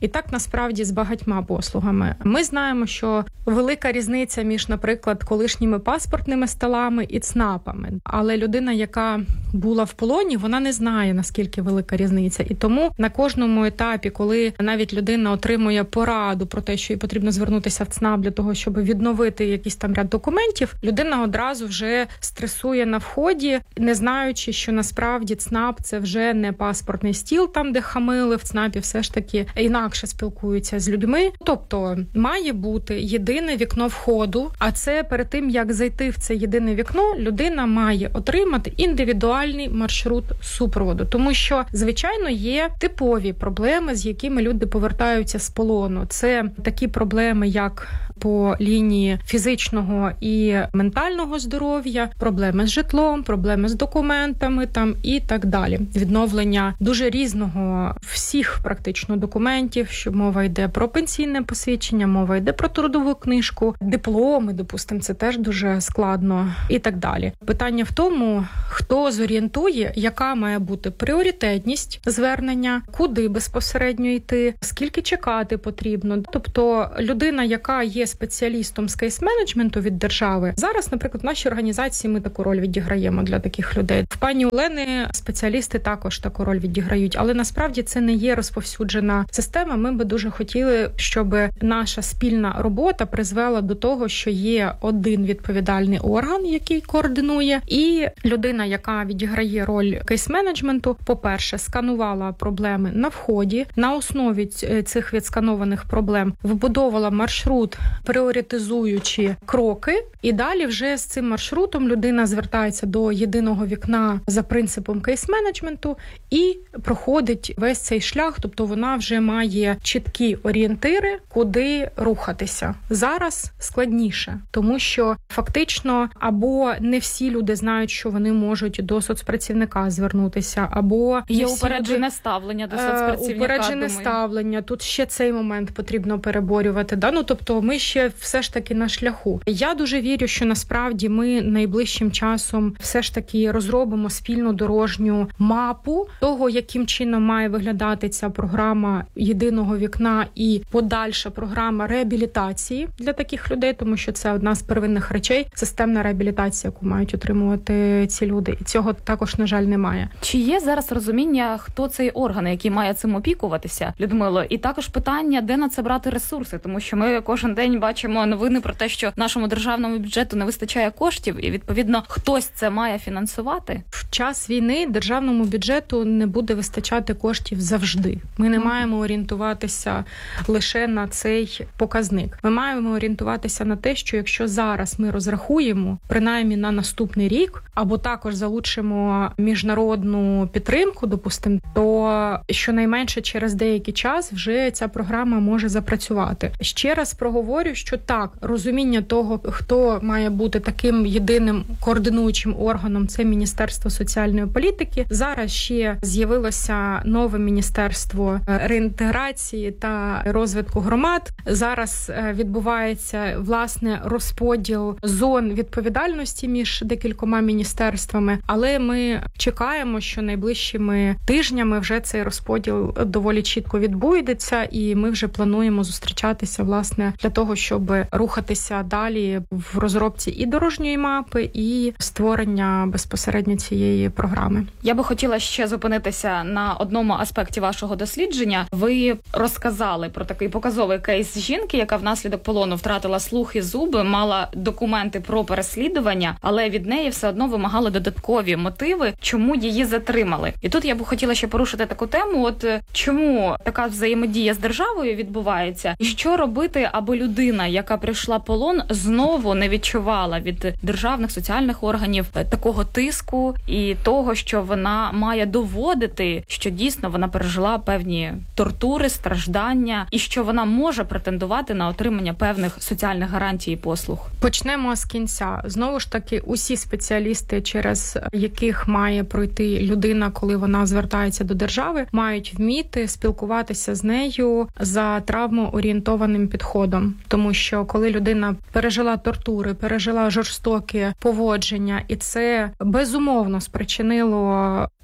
І так насправді з багатьма послугами. Ми знаємо, що велика різниця між, наприклад, колишніми паспортними столами і ЦНАПами. Але людина, яка була в полоні, вона не знає, наскільки велика різниця. І тому на кожному етапі, коли навіть людина отримує пораду про те, що їй потрібно звернутися в ЦНАП для того, щоб відновити якийсь там ряд документів, людина одразу вже стресує на вході, не знаючи, що насправді ЦНАП – це вже не паспортний стіл, там, де хамили, в ЦНАПі все ж таки інакше спілкуються з людьми. Тобто має бути єдине вікно входу, а це перед тим, як зайти в це єдине вікно, людина має отримати індивідуальний маршрут супроводу. Тому що, звичайно, є типові проблеми, з якими люди повертаються з полону. Це такі проблеми, як по лінії фізичного і ментального здоров'я, проблеми з житлом, проблеми з документами там і так далі. Відновлення дуже різного всіх практично документів, що мова йде про пенсійне посвідчення, мова йде про трудову книжку, дипломи, допустимо, це теж дуже складно і так далі. Питання в тому, хто зорієнтує, яка має бути пріоритетність звернення, куди безпосередньо йти, скільки чекати потрібно. Тобто людина, яка є спеціалістом з кейс-менеджменту від держави, зараз, наприклад, в нашій організації ми таку роль відіграємо для таких людей. В пані Олени спеціалісти також таку роль відіграють, але насправді це не є розповсюджена система. Ми би дуже хотіли, щоб наша спільна робота призвела до того, що є один відповідальний орган, який координує, і людина, яка відіграє роль кейс-менеджменту, по-перше, сканувала проблеми на вході, на основі цих відсканованих проблем вбудовувала маршрут, пріоритизуючи кроки, і далі вже з цим маршрутом людина звертається до єдиного вікна за принципом кейс-менеджменту і проходить весь цей шлях, тобто вона вже має чіткі орієнтири, куди рухатися. Зараз складніше, тому що фактично або не всі люди знають, що вони можуть до соцпрацівника звернутися, або є упереджене ставлення до соцпрацівника. Упереджене ставлення. Тут ще цей момент потрібно переборювати. Да? Ну, тобто ми ще все ж таки на шляху. Я дуже вірю, що насправді ми найближчим часом все ж таки розробимо спільну дорожню мапу того, яким чином має виглядати ця програма єдиного вікна і подальша програма реабілітації для таких людей, тому що це одна з первинних речей – системна реабілітація, яку мають отримувати ці люди. І цього також, на жаль, немає. Чи є зараз розуміння, хто цей орган, який має цим опікуватися, Людмило? І також питання, де на це брати ресурси, тому що ми кожен день бачимо новини про те, що нашому державному бюджету не вистачає коштів, і, відповідно, хтось це має фінансувати? В час війни державному бюджету не буде вистачати коштів завжди. Ми не маємо орієнтуватися лише на цей показник. Ми маємо орієнтуватися на те, що якщо зараз ми розрахуємо, принаймні на наступний рік, або також залучимо міжнародну підтримку, допустимо, то щонайменше через деякий час вже ця програма може запрацювати. Ще раз проговорю, що так, розуміння того, хто має бути таким єдиним координуючим органом, це Міністерство соціальної політики. Зараз ще з'явилося нове Міністерство реінтеграції та розвитку громад. Зараз відбувається, власне, розподіл зон відповідальності між декількома міністерствами, але ми чекаємо, що найближчими тижнями вже цей розподіл доволі чітко відбудеться, і ми вже плануємо зустрічатися, власне, для того, щоб рухатися далі в розробці і дорожньої мапи, і створення безпосередньо цієї програми. Я би хотіла ще зупинитися на одному аспекті вашого дослідження. Ви розказали про такий показовий кейс жінки, яка внаслідок полону втратила слух і зуби, мала документи про переслідування, але від неї все одно вимагали додаткові мотиви, чому її затримали. І тут я би хотіла ще порушити таку тему, от чому така взаємодія з державою відбувається, і що робити, аби людина, яка прийшла в полон, знову не відчувала від державних соціальних органів такого тиску і того, що вона має доводити, що дійсно вона пережила певні тортури, страждання, і що вона може претендувати на отримання певних соціальних гарантій і послуг. Почнемо з кінця. Знову ж таки, усі спеціалісти, через яких має пройти людина, коли вона звертається до держави, мають вміти спілкуватися з нею за травмоорієнтованим підходом. Тому що коли людина пережила тортури, пережила жорстоке поводження, і це безумовно спричинило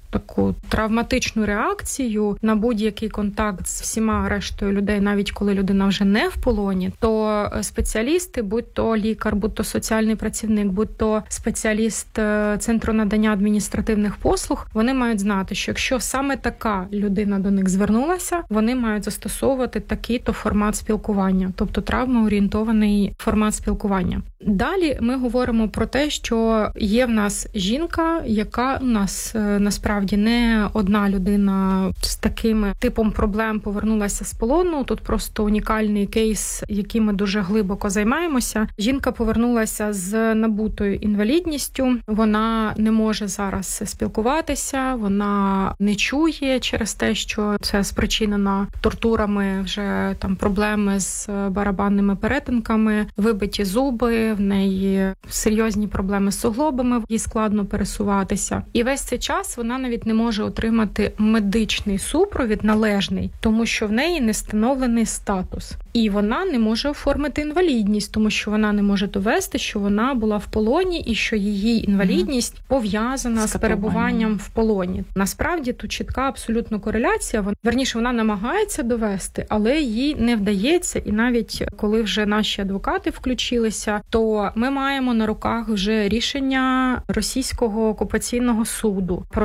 таку травматичну реакцію на будь-який контакт з всіма рештою людей, навіть коли людина вже не в полоні, то спеціалісти, будь то лікар, будь то соціальний працівник, будь то спеціаліст Центру надання адміністративних послуг, вони мають знати, що якщо саме така людина до них звернулася, вони мають застосовувати такий-то формат спілкування, тобто травмоорієнтований формат спілкування. Далі ми говоримо про те, що є в нас жінка, яка у нас насправді не одна людина з таким типом проблем повернулася з полону. Тут просто унікальний кейс, яким ми дуже глибоко займаємося. Жінка повернулася з набутою інвалідністю. Вона не може зараз спілкуватися, вона не чує через те, що це спричинено тортурами, вже там проблеми з барабанними перетинками, вибиті зуби, в неї серйозні проблеми з суглобами, їй складно пересуватися. І весь цей час вона навіть не може отримати медичний супровід належний, тому що в неї не встановлений статус. І вона не може оформити інвалідність, тому що вона не може довести, що вона була в полоні і що її інвалідність пов'язана з перебуванням в полоні. Насправді тут чітка абсолютно кореляція. Вона намагається довести, але їй не вдається. І навіть коли вже наші адвокати включилися, то ми маємо на руках вже рішення російського окупаційного суду про